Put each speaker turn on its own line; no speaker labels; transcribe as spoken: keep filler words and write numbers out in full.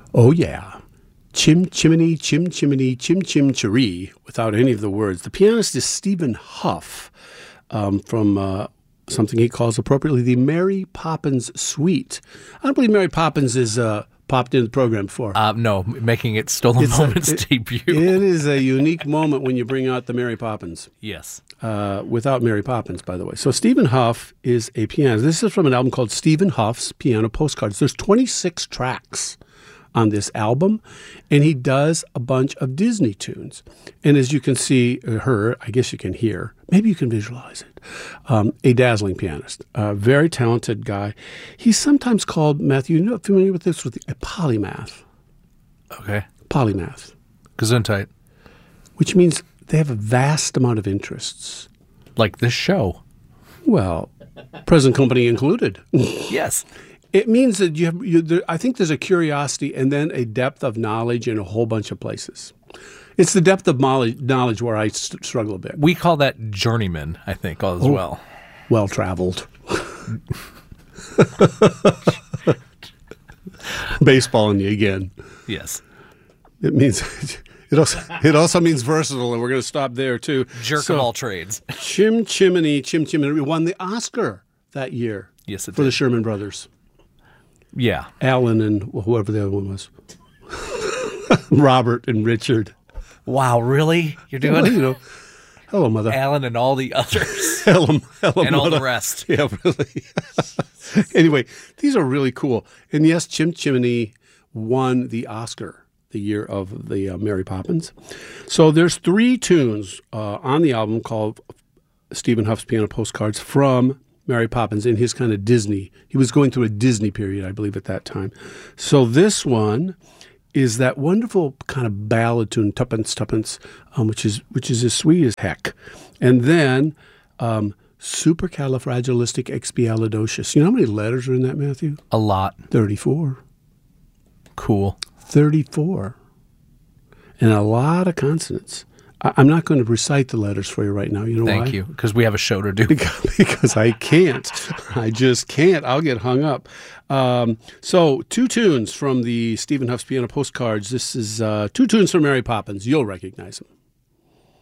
Oh, yeah. Chim chimney, chim chimney, chim chim chiree, without any of the words. The pianist is Stephen Huff um, from uh, something he calls appropriately the Mary Poppins Suite. I don't believe Mary Poppins is uh, popped into the program before.
Uh, no, making it Stolen
It's
Moments
a, it,
debut.
It is a unique moment when you bring out the Mary Poppins.
Yes.
Uh, without Mary Poppins, by the way. So Stephen Huff is a pianist. This is from an album called Stephen Huff's Piano Postcards. There's twenty-six tracks on this album, and he does a bunch of Disney tunes. And as you can see, or her, I guess you can hear, maybe you can visualize it, um, a dazzling pianist, a very talented guy. He's sometimes called, Matthew, you know, familiar with this, with a polymath.
Okay.
Polymath.
Gesundheit.
Which means they have a vast amount of interests.
Like this show.
Well, present company included.
Yes.
It means that you have, you, there, I think there's a curiosity and then a depth of knowledge in a whole bunch of places. It's the depth of knowledge, knowledge where I st- struggle a bit.
We call that journeyman, I think, as
oh,
well.
Well-traveled. Baseball you again.
Yes.
It means it also it also means versatile, and we're going to stop there too.
Jerk
so,
of all trades.
Chim Chimney, Chim Chimney won the Oscar that year.
Yes, it
for
did.
the Sherman Brothers.
Yeah.
Alan and whoever the other one was. Robert and Richard.
Wow, really? You're doing
well, you know. Hello, Mother.
Alan and all the others.
hello, hello,
and
Mother.
all the rest.
Yeah, really. Anyway, these are really cool. And yes, Chim Chimney won the Oscar the year of the uh, Mary Poppins. So there's three tunes uh, on the album called Stephen Huff's Piano Postcards from Mary Poppins in his kind of Disney. He was going through a Disney period, I believe, at that time. So this one is that wonderful kind of ballad tune, Tuppence, Tuppence, um, which is which is as sweet as heck. And then um, Supercalifragilisticexpialidocious. You know how many letters are in that, Matthew?
A lot.
thirty-four.
Cool.
thirty-four. And a lot of consonants. I- I'm not going to recite the letters for you right now. You know
Thank
why?
Thank you, because we have a show to do.
Because, because I can't. I just can't. I'll get hung up. Um, so two tunes from the Stephen Huff's Piano Postcards. This is uh, two tunes from Mary Poppins. You'll recognize them.